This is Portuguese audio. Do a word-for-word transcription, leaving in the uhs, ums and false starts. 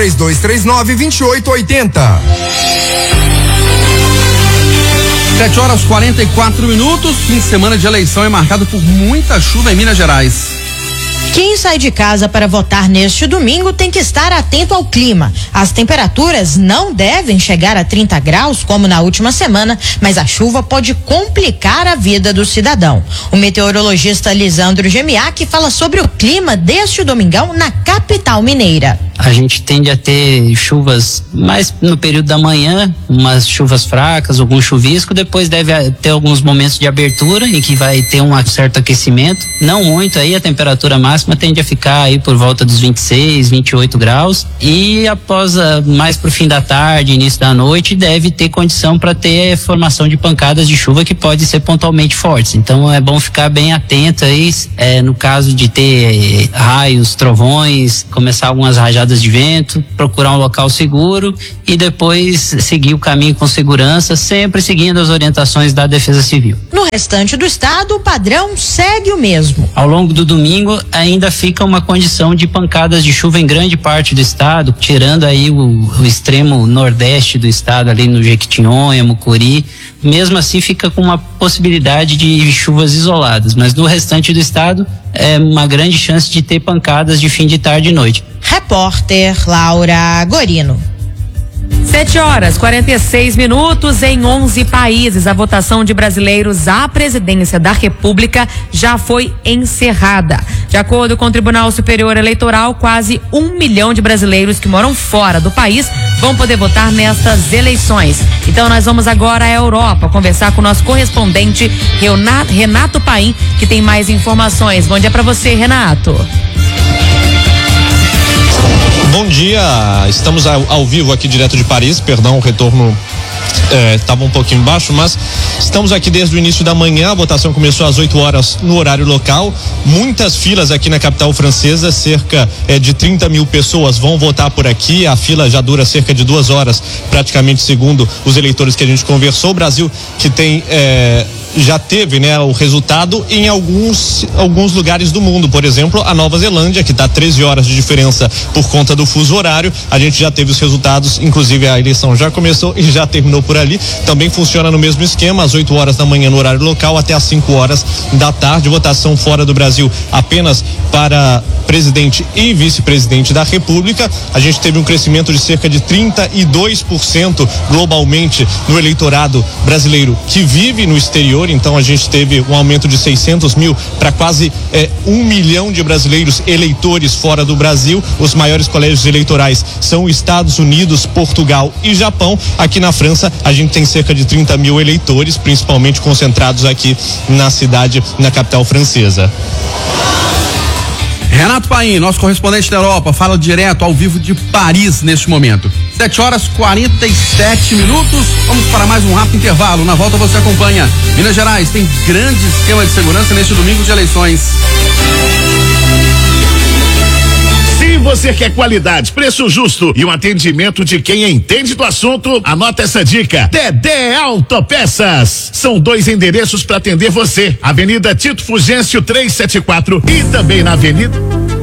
três dois três nove, dois oito oito zero. sete horas e quarenta e quatro minutos. Fim de semana de eleição é marcado por muita chuva em Minas Gerais. Quem sai de casa para votar neste domingo tem que estar atento ao clima. As temperaturas não devem chegar a trinta graus, como na última semana, mas a chuva pode complicar a vida do cidadão. O meteorologista Lisandro Gemiak fala sobre o clima deste domingão na capital mineira. A gente tende a ter chuvas mais no período da manhã, umas chuvas fracas, algum chuvisco, depois deve ter alguns momentos de abertura em que vai ter um certo aquecimento, não muito aí, a temperatura máxima tende a ficar aí por volta dos vinte e seis, vinte e oito graus, e após a, mais pro fim da tarde, início da noite, deve ter condição para ter formação de pancadas de chuva que pode ser pontualmente fortes. Então é bom ficar bem atento aí, é, no caso de ter é, raios, trovões, começar algumas rajadas de vento, procurar um local seguro e depois seguir o caminho com segurança, sempre seguindo as orientações da Defesa Civil. No restante do estado, o padrão segue o mesmo. Ao longo do domingo, ainda fica uma condição de pancadas de chuva em grande parte do estado, tirando aí o, o extremo nordeste do estado, ali no Jequitinhonha, Mucuri. Mesmo assim, fica com uma possibilidade de chuvas isoladas, mas no restante do estado é uma grande chance de ter pancadas de fim de tarde e noite. Repórter Laura Gorino. sete horas e quarenta e seis minutos. Em onze países, a votação de brasileiros à presidência da República já foi encerrada. De acordo com o Tribunal Superior Eleitoral, quase um milhão de brasileiros que moram fora do país vão poder votar nestas eleições. Então nós vamos agora à Europa conversar com o nosso correspondente Renato Paim, que tem mais informações. Bom dia para você, Renato. Bom dia, estamos ao, ao vivo aqui direto de Paris, perdão, o retorno estava é, um pouquinho baixo, mas estamos aqui desde o início da manhã. A votação começou às oito horas no horário local. Muitas filas aqui na capital francesa, cerca é, de trinta mil pessoas vão votar por aqui. A fila já dura cerca de duas horas, praticamente, segundo os eleitores que a gente conversou. O Brasil, que tem é, já teve, né, o resultado em alguns alguns lugares do mundo, por exemplo, a Nova Zelândia, que está treze horas de diferença por conta do fuso horário. A gente já teve os resultados, inclusive a eleição já começou e já terminou por ali. Também funciona no mesmo esquema, às oito horas da manhã no horário local até às cinco horas da tarde. Votação fora do Brasil apenas para presidente e vice-presidente da República. A gente teve um crescimento de cerca de trinta e dois por cento globalmente no eleitorado brasileiro que vive no exterior. Então a gente teve um aumento de seiscentos mil para quase é, um milhão de brasileiros eleitores fora do Brasil. Os maiores colégios eleitorais são Estados Unidos, Portugal e Japão. Aqui na França a gente tem cerca de trinta mil eleitores, principalmente concentrados aqui na cidade, na capital francesa. Renato Paim, nosso correspondente da Europa, fala direto ao vivo de Paris neste momento. sete horas e quarenta e sete minutos. Vamos para mais um rápido intervalo. Na volta você acompanha. Minas Gerais tem grande esquema de segurança neste domingo de eleições. Se você quer qualidade, preço justo e um atendimento de quem entende do assunto, anota essa dica. Dedé Autopeças. São dois endereços para atender você. Avenida Tito Fugêncio trezentos e setenta e quatro e também na Avenida